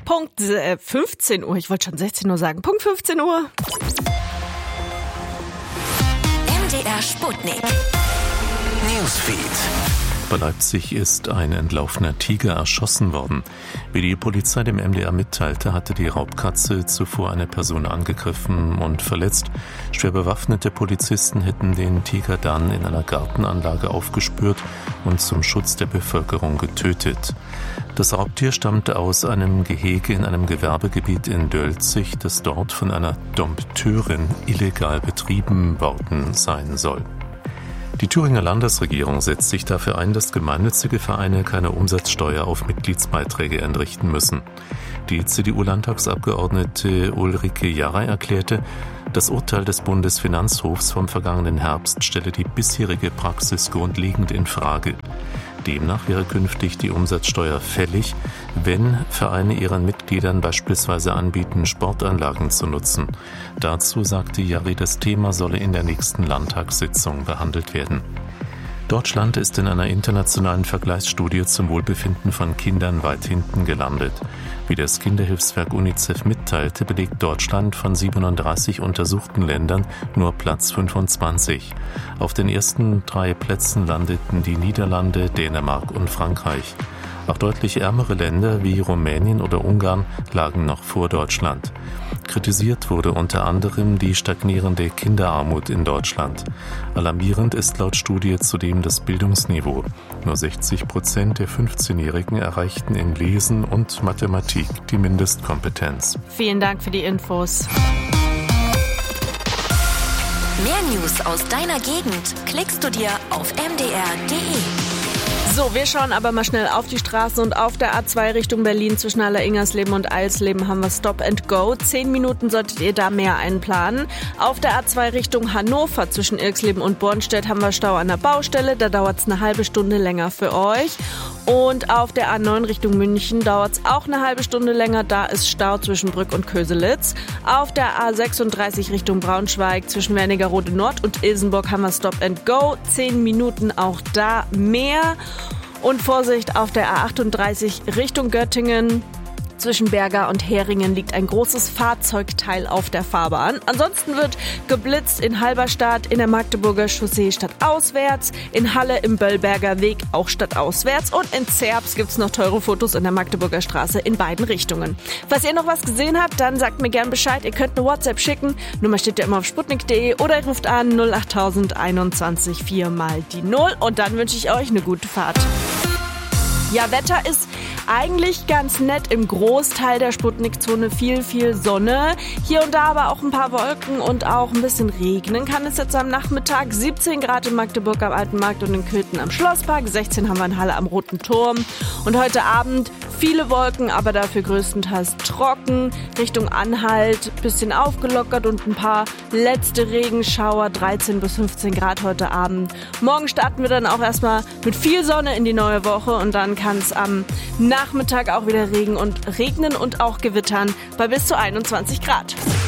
Punkt 15 Uhr. Ich wollte schon 16 Uhr sagen. Punkt 15 Uhr. MDR Sputnik. Newsfeed. Bei Leipzig ist ein entlaufener Tiger erschossen worden. Wie die Polizei dem MDR mitteilte, hatte die Raubkatze zuvor eine Person angegriffen und verletzt. Schwer bewaffnete Polizisten hätten den Tiger dann in einer Gartenanlage aufgespürt und zum Schutz der Bevölkerung getötet. Das Raubtier stammte aus einem Gehege in einem Gewerbegebiet in Dölzig, das dort von einer Dompteurin illegal betrieben worden sein soll. Die Thüringer Landesregierung setzt sich dafür ein, dass gemeinnützige Vereine keine Umsatzsteuer auf Mitgliedsbeiträge entrichten müssen. Die CDU-Landtagsabgeordnete Ulrike Jarrey erklärte, das Urteil des Bundesfinanzhofs vom vergangenen Herbst stelle die bisherige Praxis grundlegend in Frage. Demnach wäre künftig die Umsatzsteuer fällig, wenn Vereine ihren Mitgliedern beispielsweise anbieten, Sportanlagen zu nutzen. Dazu sagte Jarrey, das Thema solle in der nächsten Landtagssitzung behandelt werden. Deutschland ist in einer internationalen Vergleichsstudie zum Wohlbefinden von Kindern weit hinten gelandet. Wie das Kinderhilfswerk UNICEF mitteilte, belegt Deutschland von 37 untersuchten Ländern nur Platz 25. Auf den ersten 3 Plätzen landeten die Niederlande, Dänemark und Frankreich. Auch deutlich ärmere Länder wie Rumänien oder Ungarn lagen noch vor Deutschland. Kritisiert wurde unter anderem die stagnierende Kinderarmut in Deutschland. Alarmierend ist laut Studie zudem das Bildungsniveau. Nur 60% der 15-Jährigen erreichten in Lesen und Mathematik die Mindestkompetenz. Vielen Dank für die Infos. Mehr News aus deiner Gegend klickst du dir auf mdr.de. So, wir schauen aber mal schnell auf die Straße und auf der A2 Richtung Berlin zwischen Alleringersleben und Eisleben haben wir Stop and Go. 10 Minuten solltet ihr da mehr einplanen. Auf der A2 Richtung Hannover zwischen Irxleben und Bornstedt haben wir Stau an der Baustelle. Da dauert es eine halbe Stunde länger für euch. Und auf der A9 Richtung München dauert es auch eine halbe Stunde länger. Da ist Stau zwischen Brück und Köselitz. Auf der A36 Richtung Braunschweig zwischen Wernigerode Nord und Ilsenburg haben wir Stop and Go. 10 Minuten auch da mehr. Und Vorsicht, auf der A38 Richtung Göttingen. Zwischen Berga und Heringen liegt ein großes Fahrzeugteil auf der Fahrbahn. Ansonsten wird geblitzt in Halberstadt, in der Magdeburger Chaussee stadtauswärts, in Halle im Böllberger Weg auch stadtauswärts und in Zerbst gibt's noch teure Fotos in der Magdeburger Straße in beiden Richtungen. Falls ihr noch was gesehen habt, dann sagt mir gern Bescheid. Ihr könnt eine WhatsApp schicken. Nummer steht ja immer auf sputnik.de oder ihr ruft an 08000 21 4 mal die 0 und dann wünsche ich euch eine gute Fahrt. Ja, Wetter ist eigentlich ganz nett im Großteil der Sputnik-Zone. Viel Sonne. Hier und da aber auch ein paar Wolken und auch ein bisschen regnen kann es jetzt am Nachmittag. 17 Grad in Magdeburg am Alten Markt und in Köthen am Schlosspark. 16 haben wir in Halle am Roten Turm. Und heute Abend viele Wolken, aber dafür größtenteils trocken. Richtung Anhalt bisschen aufgelockert und ein paar letzte Regenschauer. 13 bis 15 Grad heute Abend. Morgen starten wir dann auch erstmal mit viel Sonne in die neue Woche und dann kann es am Nachmittag auch wieder regnen und auch gewittern bei bis zu 21 Grad.